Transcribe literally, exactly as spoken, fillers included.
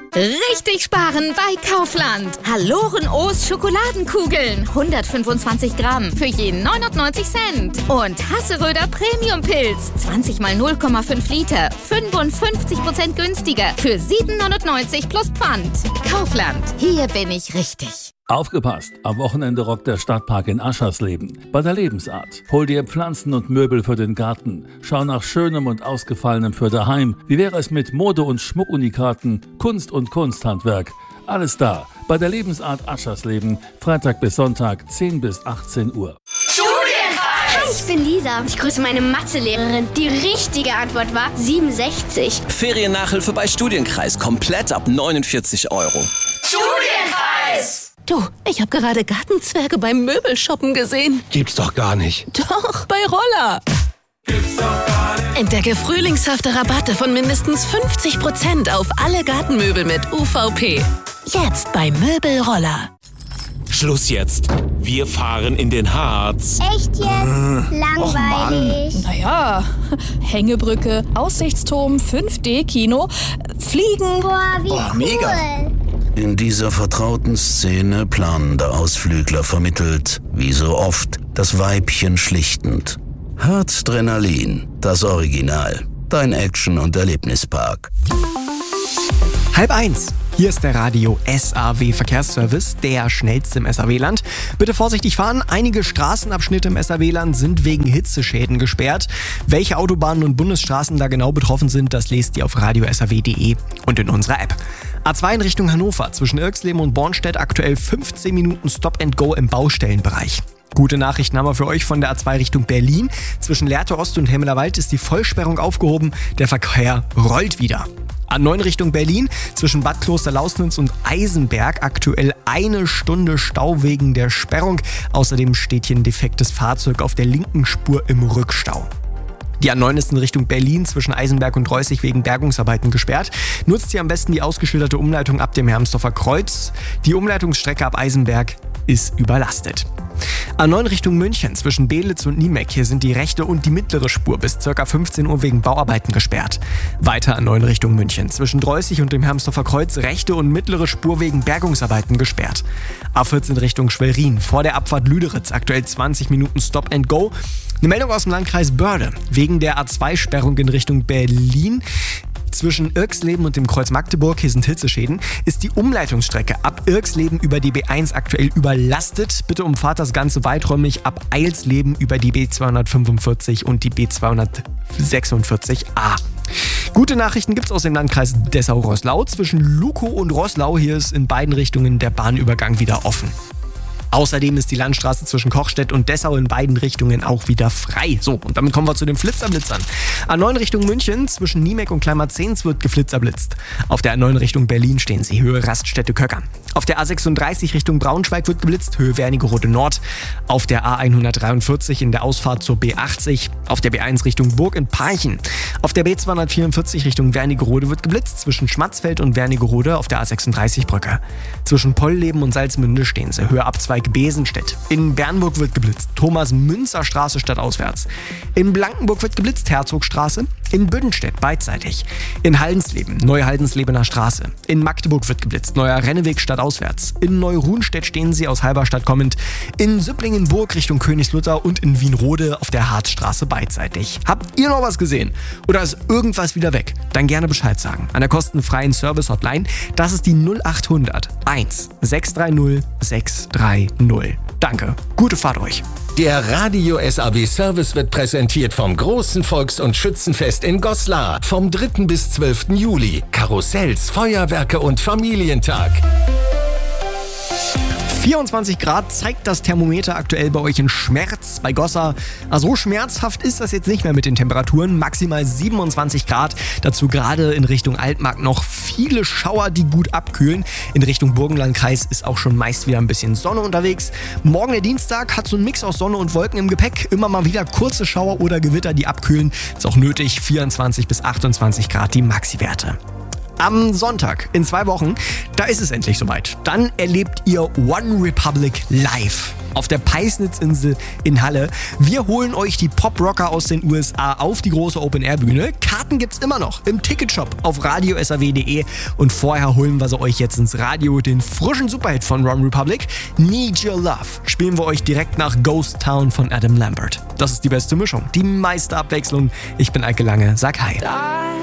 Richtig sparen bei Kaufland. Haloren O's Schokoladenkugeln. hundertfünfundzwanzig Gramm für je neunundneunzig Cent. Und Hasseröder Premium Pilz. zwanzig mal null Komma fünf Liter. fünfundfünfzig Prozent günstiger. Für sieben neunundneunzig plus Pfand. Kaufland. Hier bin ich richtig. Aufgepasst! Am Wochenende rockt der Stadtpark in Aschersleben. Bei der Lebensart. Hol dir Pflanzen und Möbel für den Garten. Schau nach Schönem und Ausgefallenem für daheim. Wie wäre es mit Mode- und Schmuckunikaten, Kunst und Kunsthandwerk? Alles da. Bei der Lebensart Aschersleben. Freitag bis Sonntag, zehn bis achtzehn Uhr. Hi, ich bin Lisa. Ich grüße meine Mathelehrerin. Die richtige Antwort war siebenundsechzig. Feriennachhilfe bei Studienkreis. Komplett ab neunundvierzig Euro. Studienkreis! Du, ich habe gerade Gartenzwerge beim Möbelshoppen gesehen. Gibt's doch gar nicht. Doch, bei Roller. Gibt's doch gar nicht. Entdecke frühlingshafte Rabatte von mindestens fünfzig Prozent auf alle Gartenmöbel mit U V P. Jetzt bei Möbel Roller. Schluss jetzt. Wir fahren in den Harz. Echt jetzt? Äh, Langweilig. Naja, Hängebrücke, Aussichtsturm, fünf D Kino, Fliegen. Boah, wie oh, cool. Mega. In dieser vertrauten Szene planender Ausflügler vermittelt, wie so oft, das Weibchen schlichtend. Harzdrenalin, das Original. Dein Action- und Erlebnispark. Halb eins. Hier ist der Radio S A W Verkehrsservice, der schnellste im S A W-Land. Bitte vorsichtig fahren, einige Straßenabschnitte im S A W-Land sind wegen Hitzeschäden gesperrt. Welche Autobahnen und Bundesstraßen da genau betroffen sind, das lest ihr auf radio s a w punkt de und in unserer App. A zwei in Richtung Hannover, zwischen Irxleben und Bornstedt aktuell fünfzehn Minuten Stop and Go im Baustellenbereich. Gute Nachrichten haben wir für euch von der A zwei Richtung Berlin. Zwischen Lehrte Ost und Hemmelerwald ist die Vollsperrung aufgehoben, der Verkehr rollt wieder. A neun Richtung Berlin, zwischen Bad Klosterlausnitz und Eisenberg aktuell eine Stunde Stau wegen der Sperrung. Außerdem steht hier ein defektes Fahrzeug auf der linken Spur im Rückstau. Die A neun ist in Richtung Berlin zwischen Eisenberg und Reußig wegen Bergungsarbeiten gesperrt. Nutzt ihr am besten die ausgeschilderte Umleitung ab dem Hermsdorfer Kreuz. Die Umleitungsstrecke ab Eisenberg ist überlastet. A neun Richtung München zwischen Belitz und Niemeck. Hier sind die rechte und die mittlere Spur bis ca. fünfzehn Uhr wegen Bauarbeiten gesperrt. Weiter A neun Richtung München zwischen Dreußig und dem Hermsdorfer Kreuz rechte und mittlere Spur wegen Bergungsarbeiten gesperrt. A vierzehn Richtung Schwerin vor der Abfahrt Lüderitz aktuell zwanzig Minuten Stop and Go. Eine Meldung aus dem Landkreis Börde. Wegen der A zwei Sperrung in Richtung Berlin zwischen Irxleben und dem Kreuz Magdeburg, hier sind Hitzeschäden, ist die Umleitungsstrecke ab Irxleben über die B eins aktuell überlastet. Bitte umfahrt das Ganze weiträumig ab Eilsleben über die B zweihundertfünfundvierzig und die B zweihundertsechsundvierzig a. Gute Nachrichten gibt's aus dem Landkreis Dessau-Roßlau. Zwischen Lukow und Roßlau, hier ist in beiden Richtungen der Bahnübergang wieder offen. Außerdem ist die Landstraße zwischen Kochstedt und Dessau in beiden Richtungen auch wieder frei. So, und damit kommen wir zu den Flitzerblitzern. A neun Richtung München, zwischen Niemeck und Kleinmarzehns wird geflitzerblitzt. Auf der A neun Richtung Berlin stehen sie, Höhe Raststätte Köckern. Auf der A sechsunddreißig Richtung Braunschweig wird geblitzt, Höhe Wernigerode Nord. Auf der A hundertdreiundvierzig in der Ausfahrt zur B achtzig. Auf der B eins Richtung Burg in Parchen. Auf der B zweihundertvierundvierzig Richtung Wernigerode wird geblitzt, zwischen Schmatzfeld und Wernigerode auf der A sechsunddreißig Brücke. Zwischen Pollleben und Salzmünde stehen sie, Höhe Abzweig Besenstedt. In Bernburg wird geblitzt, Thomas-Münzer-Straße stadtauswärts. In Blankenburg wird geblitzt, Herzogstraße. In Büdenstedt beidseitig. In Haldensleben, Neu-Haldenslebener Straße. In Magdeburg wird geblitzt, Neuer Renneweg stadtauswärts. In Neu-Ruhnstedt stehen sie aus Halberstadt kommend. In Süpplingenburg Richtung Königslutter und in Wienrode auf der Harzstraße beidseitig. Habt ihr noch was gesehen? Oder ist irgendwas wieder weg? Dann gerne Bescheid sagen. An der kostenfreien Service-Hotline, das ist die null achthundert eins sechs drei null sechs drei null. Danke, gute Fahrt euch. Der Radio S A W Service wird präsentiert vom großen Volks- und Schützenfest in Goslar vom dritten bis zwölften Juli. Karussells, Feuerwerke und Familientag. vierundzwanzig Grad zeigt das Thermometer aktuell bei euch in Schmerz bei Goslar. Also so schmerzhaft ist das jetzt nicht mehr mit den Temperaturen. Maximal siebenundzwanzig Grad. Dazu gerade in Richtung Altmark noch viele Schauer, die gut abkühlen. In Richtung Burgenlandkreis ist auch schon meist wieder ein bisschen Sonne unterwegs. Morgen der Dienstag hat so ein Mix aus Sonne und Wolken im Gepäck. Immer mal wieder kurze Schauer oder Gewitter, die abkühlen. Ist auch nötig. vierundzwanzig bis achtundzwanzig Grad die Maxi-Werte. Am Sonntag in zwei Wochen, da ist es endlich soweit. Dann erlebt ihr One Republic live auf der Peisnitzinsel in Halle. Wir holen euch die Pop-Rocker aus den U S A auf die große Open-Air-Bühne. Karten gibt's immer noch im Ticketshop auf radio s a w punkt d e und vorher holen wir sie euch jetzt ins Radio, den frischen Superhit von One Republic, Need Your Love, spielen wir euch direkt nach Ghost Town von Adam Lambert. Das ist die beste Mischung, die meiste Abwechslung. Ich bin Eike Lange, sag hi.